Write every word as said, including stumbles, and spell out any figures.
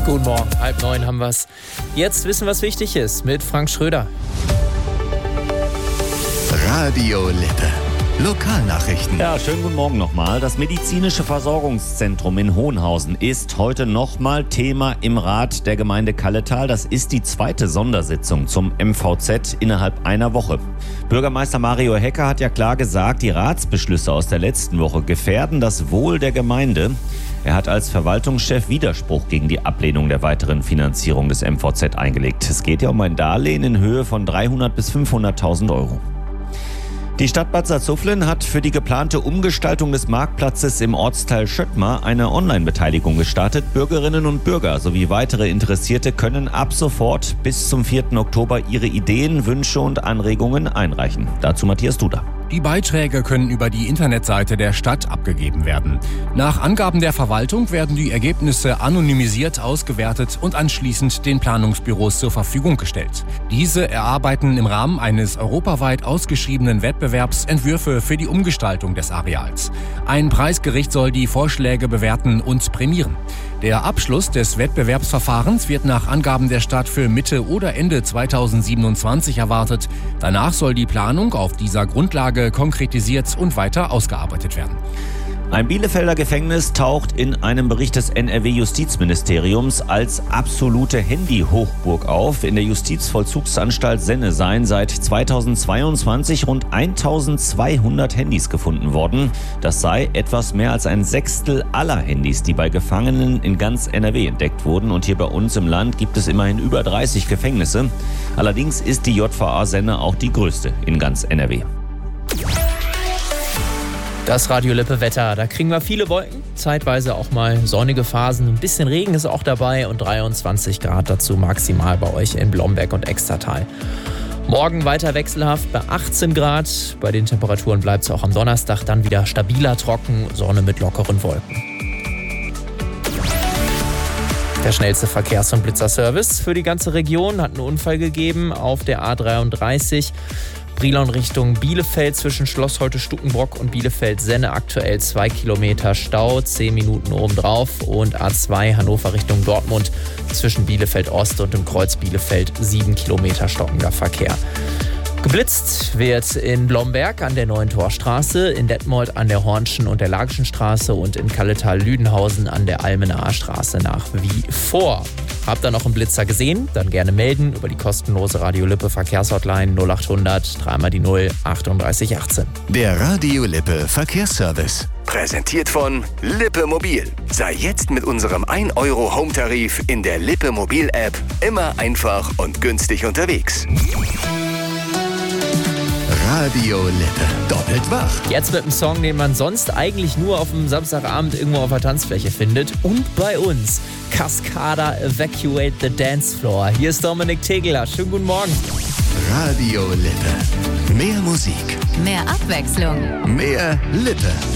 Guten Morgen, halb neun haben wir's. Jetzt wissen, was wichtig ist mit Frank Schröder. Radio Lippe. Lokalnachrichten. Ja, schönen guten Morgen nochmal. Das medizinische Versorgungszentrum in Hohenhausen ist heute nochmal Thema im Rat der Gemeinde Kalletal. Das ist die zweite Sondersitzung zum M V Z innerhalb einer Woche. Bürgermeister Mario Hecker hat ja klar gesagt, die Ratsbeschlüsse aus der letzten Woche gefährden das Wohl der Gemeinde. Er hat als Verwaltungschef Widerspruch gegen die Ablehnung der weiteren Finanzierung des M V Z eingelegt. Es geht ja um ein Darlehen in Höhe von dreihundert bis fünfhunderttausend Euro. Die Stadt Bad Salzuflen hat für die geplante Umgestaltung des Marktplatzes im Ortsteil Schöttmar eine Online-Beteiligung gestartet. Bürgerinnen und Bürger sowie weitere Interessierte können ab sofort bis zum vierten Oktober ihre Ideen, Wünsche und Anregungen einreichen. Dazu Matthias Duda. Die Beiträge können über die Internetseite der Stadt abgegeben werden. Nach Angaben der Verwaltung werden die Ergebnisse anonymisiert ausgewertet und anschließend den Planungsbüros zur Verfügung gestellt. Diese erarbeiten im Rahmen eines europaweit ausgeschriebenen Wettbewerbs Entwürfe für die Umgestaltung des Areals. Ein Preisgericht soll die Vorschläge bewerten und prämieren. Der Abschluss des Wettbewerbsverfahrens wird nach Angaben der Stadt für Mitte oder Ende zweitausendsiebenundzwanzig erwartet. Danach soll die Planung auf dieser Grundlage konkretisiert und weiter ausgearbeitet werden. Ein Bielefelder Gefängnis taucht in einem Bericht des N R W-Justizministeriums als absolute Handy-Hochburg auf. In der Justizvollzugsanstalt Senne seien seit zweitausendzweiundzwanzig rund eintausendzweihundert Handys gefunden worden. Das sei etwas mehr als ein Sechstel aller Handys, die bei Gefangenen in ganz N R W entdeckt wurden. Und hier bei uns im Land gibt es immerhin über dreißig Gefängnisse. Allerdings ist die J V A Senne auch die größte in ganz N R W. Das Radio Lippe Wetter, da kriegen wir viele Wolken, zeitweise auch mal sonnige Phasen, ein bisschen Regen ist auch dabei und dreiundzwanzig Grad dazu maximal bei euch in Blomberg und Extertal. Morgen weiter wechselhaft bei achtzehn Grad, bei den Temperaturen bleibt es auch am Donnerstag dann wieder stabiler trocken, Sonne mit lockeren Wolken. Der schnellste Verkehrs- und Blitzerservice für die ganze Region hat einen Unfall gegeben auf der A dreiunddreißig. Brilon Richtung Bielefeld zwischen Schloss Holte-Stukenbrock und Bielefeld-Senne aktuell zwei Kilometer Stau, zehn Minuten obendrauf. Und A zwei Hannover Richtung Dortmund zwischen Bielefeld-Ost und dem Kreuz Bielefeld sieben Kilometer stockender Verkehr. Geblitzt wird in Blomberg an der Neuen Torstraße, in Detmold an der Hornschen und der Lagischen Straße und in Kalletal-Lüdenhausen an der Almenaer Straße nach wie vor. Habt ihr noch einen Blitzer gesehen? Dann gerne melden über die kostenlose Radio Lippe Verkehrshotline null achthundert dreimal die null achtunddreißig achtzehn. Der Radio Lippe Verkehrsservice. Präsentiert von Lippe Mobil. Sei jetzt mit unserem ein Euro Home-Tarif in der Lippe Mobil-App immer einfach und günstig unterwegs. Radio Lippe. Doppelt wach. Jetzt mit einem Song, den man sonst eigentlich nur auf dem Samstagabend irgendwo auf der Tanzfläche findet. Und bei uns. Cascada Evacuate the Dance Floor. Hier ist Dominik Tegeler. Schönen guten Morgen. Radio Lippe. Mehr Musik. Mehr Abwechslung. Mehr Lippe.